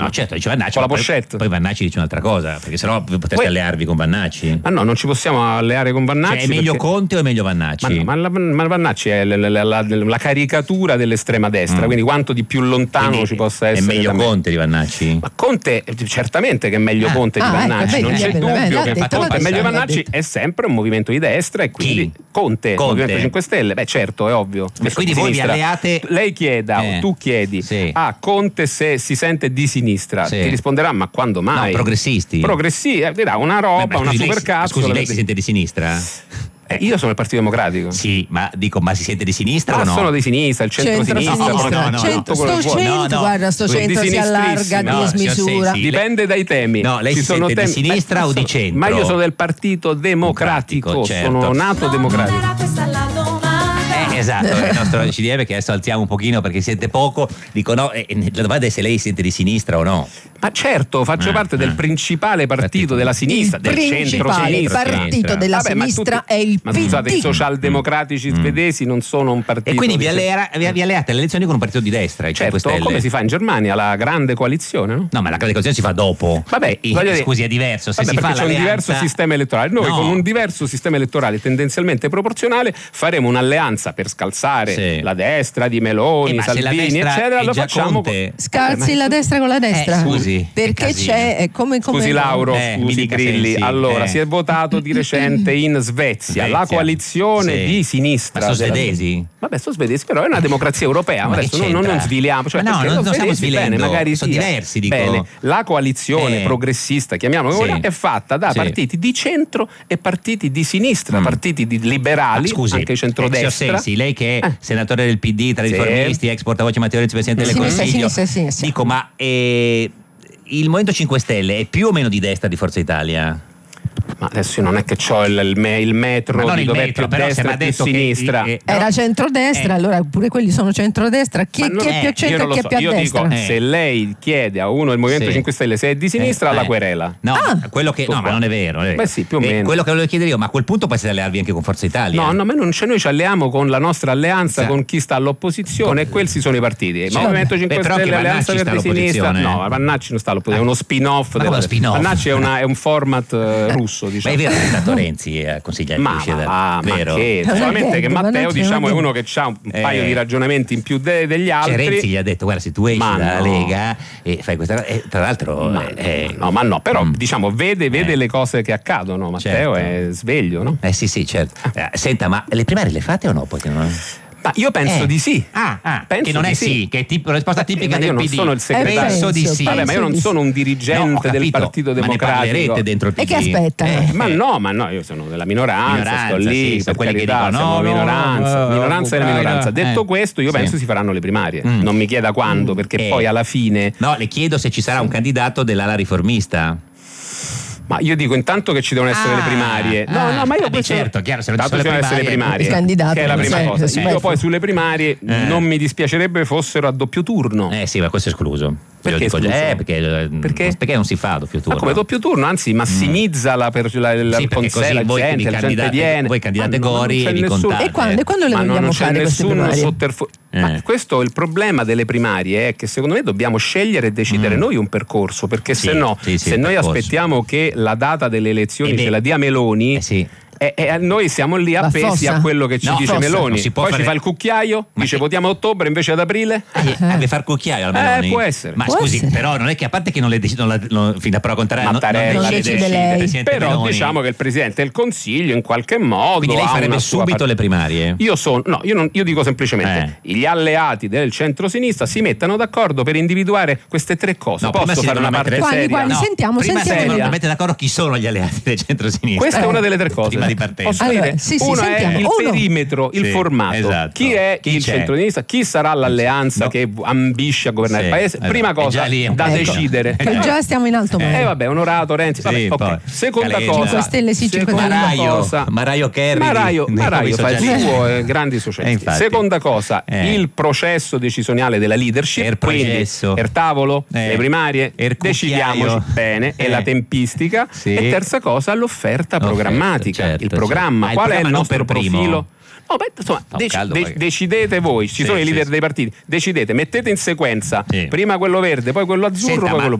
No, certo, dice Vannacci. Con la pochette. Poi Vannacci dice un'altra cosa, perché sennò potreste allearvi con Vannacci. No, non ci possiamo alleare con Vannacci. Cioè, è meglio Conte o è meglio Vannacci? Ma Vannacci è la caricatura dell'estrema destra, quindi quanto di più lontano Quindi ci possa essere. È meglio Conte di Vannacci? Ma Conte, certamente che è meglio Conte di Vannacci, ecco, non c'è dubbio che Conte è meglio Vannacci, è sempre un movimento di destra e quindi Conte, Movimento 5 Stelle, beh certo, è ovvio. E quindi voi vi alleate. Lei tu chiedi a Conte se si sente di sinistra, ti risponderà ma quando mai? No, progressisti. Dirà una roba, una supercazzola. Scusi, lei si sente di sinistra? Io sono il Partito Democratico. Sì, ma si sente di sinistra o no? Sono di sinistra, il centro-sinistra. Sto centro si allarga a dismisura. Dipende dai temi. No, lei si sente di sinistra o di centro? Ma io sono del Partito Democratico, certo. Sono nato democratico. Esatto, il nostro CDM che adesso alziamo un pochino perché siete poco, dico no, la domanda è se lei si sente di sinistra o no. Ma certo, faccio parte del principale partito della sinistra, del centro-sinistra. Il partito della sinistra è il PD. Ma scusate, i socialdemocratici svedesi non sono un partito. E quindi vi alleate alle elezioni con un partito di destra, certo, come si fa in Germania, la grande coalizione, no? No, ma la grande coalizione si fa dopo. Vabbè, scusi, è diverso. Se si perché fa c'è un diverso sistema elettorale. Noi con un diverso sistema elettorale tendenzialmente proporzionale faremo un'alleanza per scalzare la destra di Meloni, Salvini, eccetera. Lo facciamo. Scalzi la destra con la destra? Scusi. Perché c'è come Scusi Lauro, scusi Grilli. Allora, si è votato di recente in Svezia la coalizione di sinistra. Ma sono svedesi? Vabbè, sono svedesi, però è una democrazia europea. Ma adesso non sviliamo. Cioè, no, non stiamo svilendo. Bene, magari sono diversi, dico. Bene, la coalizione progressista, chiamiamola così, è fatta da partiti di centro e partiti di sinistra, partiti di liberali, scusi, anche centrodestra. Sensi, lei che è senatore del PD, tra i riformisti, ex portavoce Matteo Renzi, presidente del Consiglio. Sinistra. Dico, ma il Movimento 5 Stelle è più o meno di destra di Forza Italia? Ma adesso io non è che ho il metro di dove è più destra e più sinistra. Era centrodestra, allora pure quelli sono centrodestra. Chi è più a centro e chi è più a destra? Io dico, se lei chiede a uno del Movimento 5 Stelle se è di sinistra, la querela. No, quello che ma non è vero. Beh sì, più o meno. Quello che volevo chiedere io, ma a quel punto potete allearvi anche con Forza Italia? No, ma noi ci alleiamo con la nostra alleanza, con chi sta all'opposizione, e questi sono i partiti. Ma il Movimento 5 Stelle, Alleanza Verdi Sinistra. No, Vannacci non sta all'opposizione, è uno spin-off. Vannacci è un format russo, diciamo. Ma è vero, Renzi a consigliare vero? Solamente che Matteo, diciamo, è uno che ha un paio di ragionamenti in più degli altri. Renzi gli ha detto: guarda, se tu esci dalla Lega e fai questa cosa, tra l'altro però diciamo vede le cose che accadono. Matteo è sveglio, no? Sì, certo. Senta, ma le primarie le fate o no? Ma io penso di sì. Penso che non è sì, che è risposta tipica del PD. Io non sono il segretario. Penso di sì. Vabbè, ma io non sono un dirigente del Partito Democratico. Ma dentro il PD. E che aspetta? Ma no, io sono della minoranza, sto lì, per quelli carità, che dicono siamo minoranza e la minoranza. Detto questo, io penso si faranno le primarie. Non mi chieda quando, perché poi alla fine. No, le chiedo se ci sarà un candidato dell'ala riformista. Ma io dico intanto che ci devono essere le primarie. No, ma io certo, chiaro, se non ci devono essere le primarie. Il candidato, che è la prima cosa. Io poi sulle primarie non mi dispiacerebbe fossero a doppio turno. Sì, ma questo è escluso. Perché? Perché non si fa a doppio turno? Ma come doppio turno, anzi massimizza la gente viene. Voi candidate Gori e vi contate. E quando le vogliamo fare queste primarie? Ma questo è il problema delle primarie, è che secondo me dobbiamo scegliere e decidere noi un percorso, perché se no, se noi aspettiamo che la data delle elezioni ce la dia Meloni, e noi siamo lì appesi a quello che ci dice Meloni. Poi ci fa il cucchiaio, dice votiamo a ottobre invece ad aprile. Deve far cucchiaio al Meloni. Può essere. Ma scusi, però non è che, a parte che non le decide, fino a prova contraria, non decide lei. Però Meloni. Diciamo che il Presidente del Consiglio in qualche modo. Quindi lei farebbe subito le primarie? Io dico semplicemente gli alleati del centro-sinistra si mettano d'accordo per individuare queste tre cose. Posso fare una parte seria? Quali? Sentiamo. Mette d'accordo chi sono gli alleati del centro-sinistra. Questa è una delle tre cose. Di partenza. Uno è il perimetro, il formato. Esatto. Chi è il centro-sinistra? Chi sarà l'alleanza che ambisce a governare il paese? Prima cosa da decidere. Già stiamo in alto mare. Vabbè, onorato Renzi. Seconda cosa. 5 Stelle sì, 5 Maraio Kerry. Maraio fa il suo, grandi socialisti. Seconda cosa, il processo decisionale della leadership. Quindi il tavolo, le primarie, decidiamoci bene, e la tempistica. E terza cosa, l'offerta programmatica. Il programma, qual è il nostro profilo? Insomma, decidete voi, ci sono i leader dei partiti, decidete, mettete in sequenza prima quello verde, poi quello azzurro, poi quello